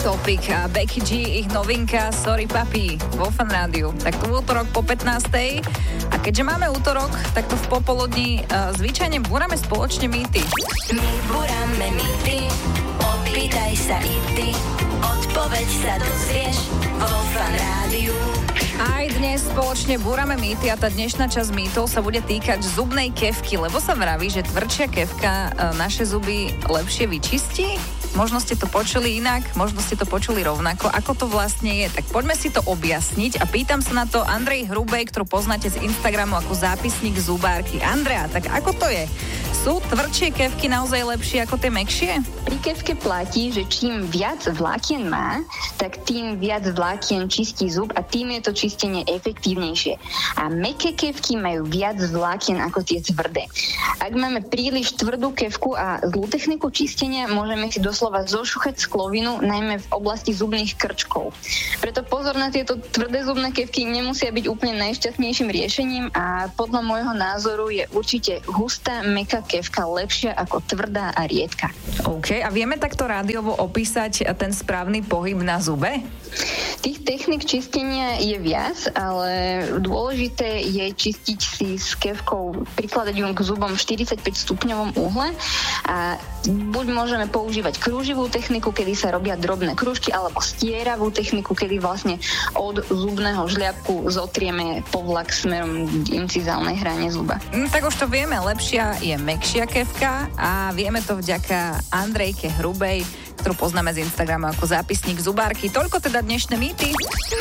Topic a Becky G, ich novinka Sorry Papi vo Fan Rádiu. Tak to útorok po 15. A keďže máme útorok, tak to v popoludní zvyčajne búrame spoločne mýty. My búrame mýty, opýtaj sa i ty, odpoveď sa dozvieš vo Fan Rádiu. Aj dnes spoločne búrame mýty a tá dnešná časť mýtov sa bude týkať zubnej kefky, lebo sa vraví, že tvrdšia kefka naše zuby lepšie vyčistí. Možno ste to počuli inak, možno ste to počuli rovnako. Ako to vlastne je? Tak poďme si to objasniť a pýtam sa na to Andrej Hrubej, ktorú poznáte z Instagramu ako zápisník zubárky. Andrea, tak ako to je? Sú tvrdšie kefky naozaj lepšie ako tie mäkšie? Pri kefke platí, že čím viac vlákien má, tak tým viac vlákien čistí zub a tým je to čistenie efektívnejšie. A mäkké kefky majú viac vlákien ako tie tvrdé. Ak máme príliš tvrdú kefku a zlú techniku čistenia, môžeme si doslova zošuchať sklovinu, najmä v oblasti zubných krčkov. Preto pozor na tieto tvrdé zubné kefky, nemusia byť úplne najšťastnejším riešením a podľa môjho názoru je určite hustá, mäkká kefka lepšia ako tvrdá a riedka. OK, a vieme takto rádiovo opísať ten správny pohyb na zube? Tých technik čistenia je viac, ale dôležité je čistiť si s kefkou, prikladať ju k zubom v 45 stupňovom uhle a buď môžeme používať krúživú techniku, kedy sa robia drobné krúžky, alebo stieravú techniku, kedy vlastne od zubného žliabku zotrieme povlak smerom k incizálnej hrane zuba. Tak už to vieme, lepšia je mäkšia kefka a vieme to vďaka Andrejke Hrubej, ktorú poznáme z Instagramu ako zápisník zubárky. Toľko teda dnešné mýty.